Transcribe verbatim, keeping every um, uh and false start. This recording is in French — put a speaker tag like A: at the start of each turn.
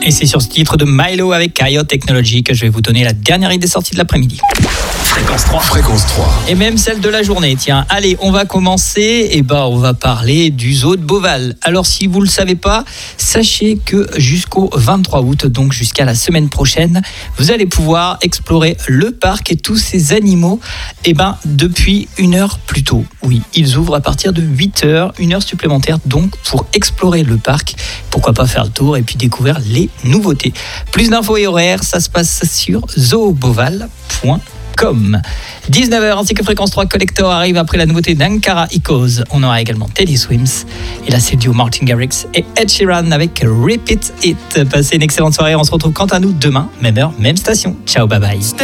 A: Et c'est sur ce titre de Milo avec Coyote Technology que je vais vous donner la dernière idée sortie de l'après-midi. Fréquence trois.
B: Fréquence trois.
A: Et même celle de la journée. Tiens, allez, on va commencer. Et bah, on va parler du zoo de Beauval. Alors, si vous le savez pas, sachez que jusqu'au vingt-trois août, donc jusqu'à la semaine prochaine, vous allez pouvoir explorer le parc et tous ses animaux. Et ben, depuis une heure plus tôt. Oui, ils ouvrent à partir de huit heures, une heure supplémentaire donc pour explorer le parc. Pourquoi pas faire le tour et puis découvrir les nouveautés. Plus d'infos et horaires, ça se passe sur zoo beauval point com. dix-neuf heures ainsi que Fréquence trois Collector arrive après la nouveauté d'Ankara Echoes. On aura également Teddy Swims. Et là, c'est le duo Martin Garrix et Ed Sheeran avec Repeat It. Passez une excellente soirée. On se retrouve quant à nous demain, même heure, même station. Ciao, bye bye.